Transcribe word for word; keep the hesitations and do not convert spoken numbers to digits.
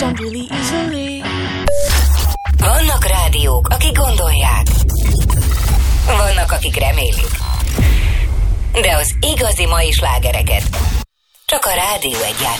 respond really easily. Vannak rádiók, akik gondolják. Vannak, akik remélik. De az igazi mai slágereket csak a Rádió Egy